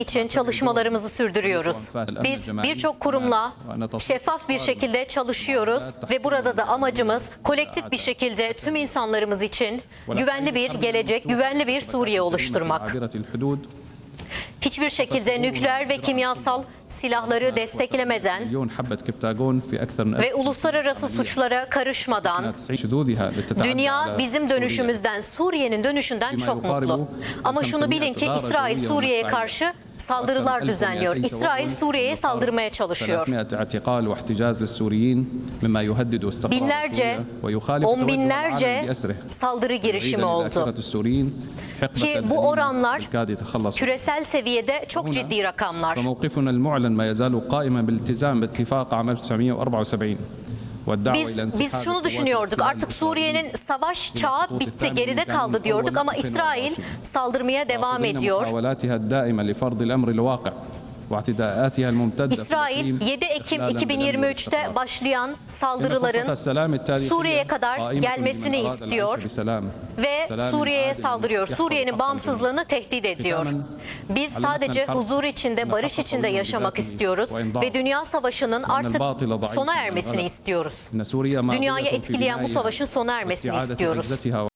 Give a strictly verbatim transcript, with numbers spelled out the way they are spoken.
için çalışmalarımızı sürdürüyoruz. Biz birçok kurumla şeffaf bir şekilde çalışıyoruz ve burada da amacımız kolektif bir şekilde tüm insanlarımız için güvenli bir gelecek, güvenli bir Suriye oluşturmak. Hiçbir şekilde nükleer ve kimyasal silahları desteklemeden ve uluslararası suçlara karışmadan dünya bizim dönüşümüzden, Suriye'nin dönüşünden çok mutlu. Ama şunu bilin ki İsrail Suriye'ye karşı saldırılar düzenliyor. İsrail Suriye'ye saldırmaya çalışıyor. Binlerce, on binlerce saldırı girişimi oldu. Ki bu oranlar küresel seviyede çok ciddi rakamlar. Biz, biz şunu düşünüyorduk, artık Suriye'nin savaş çağı bitti, geride kaldı diyorduk ama İsrail saldırmaya devam ediyor. İsrail yedi Ekim iki bin yirmi üç'te başlayan saldırıların Suriye'ye kadar gelmesini istiyor ve Suriye'ye saldırıyor. Suriye'nin bağımsızlığını tehdit ediyor. Biz sadece huzur içinde, barış içinde yaşamak istiyoruz ve dünya savaşının artık sona ermesini istiyoruz. Dünyayı etkileyen bu savaşın sona ermesini istiyoruz.